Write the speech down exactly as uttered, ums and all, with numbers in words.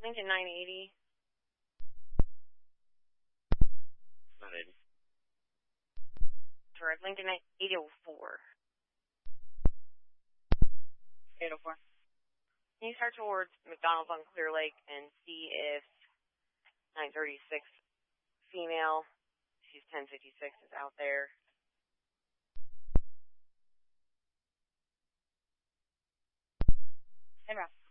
Lincoln nine eighty. Noted. Direct Lincoln eight oh four. eight oh four. Can you start towards McDonald's on Clear Lake and see if nine thirty-six female, she's ten fifty-six, is out there? En route.